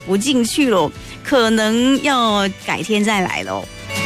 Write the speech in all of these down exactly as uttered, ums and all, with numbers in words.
不进去了，可能要改天再来喽。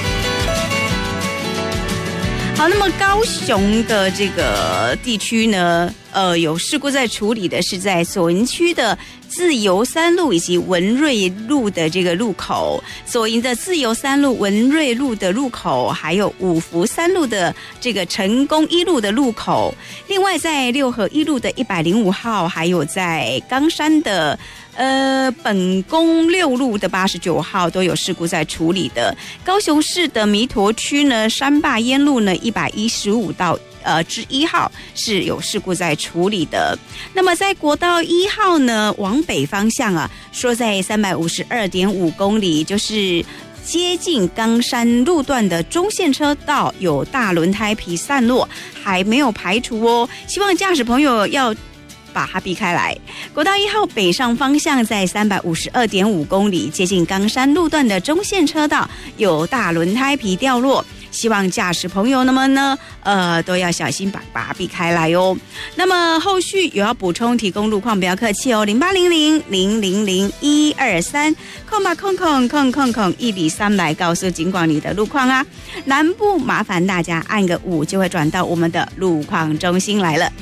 好，那么高雄的这个地区呢，呃，有事故在处理的是在左营区的自由三路以及文瑞路的这个路口，左营的自由三路、文瑞路的路口，还有五福三路的这个成功一路的路口。另外，在六合一路的一百零五号，还有在冈山的呃本宫六路的八十九号都有事故在处理的。高雄市的弥陀区呢，山坝烟路呢一百一十五到呃之一号是有事故在处理的。那么在国道一号呢，往北方向啊，说在三百五十二点五公里，就是接近冈山路段的中线车道有大轮胎皮散落，还没有排除哦，希望驾驶朋友要把它避开来。国道一号北上方向在三百五十二点五公里，接近冈山路段的中线车道有大轮胎皮掉落，希望驾驶朋友那么呢，呃，都要小心把把它避开来哦。那么后续有要补充提供路况，不要客气哦，零八零零零零零一二三，空吧空空空空空一比三来告诉警广你的路况啊。南部麻烦大家按个五，就会转到我们的路况中心来了。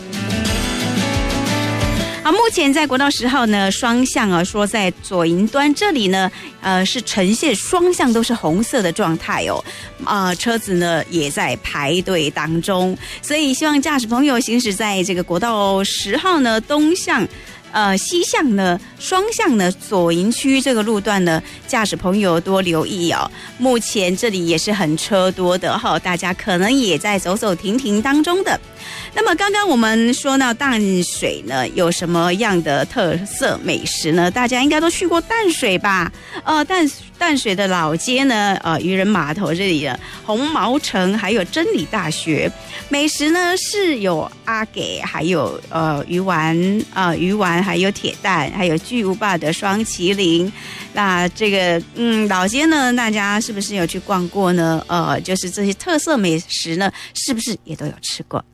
好，目前在国道十号呢，双向啊，说在左营端这里呢，呃，是呈现双向都是红色的状态哦，啊、呃，车子呢也在排队当中，所以希望驾驶朋友行驶在这个国道十号呢东向。呃，西向呢，双向呢，左营区这个路段呢，驾驶朋友多留意哦。目前这里也是很车多的哈、哦，大家可能也在走走停停当中的。那么刚刚我们说到淡水呢，有什么样的特色美食呢？大家应该都去过淡水吧？呃，淡淡水的老街呢，呃，渔人码头这里的红毛城，还有真理大学。美食呢是有阿给，还有呃鱼丸啊、呃、鱼丸，还有铁蛋，还有巨无霸的双麒麟。那这个嗯老街呢，大家是不是有去逛过呢？呃，就是这些特色美食呢，是不是也都有吃过？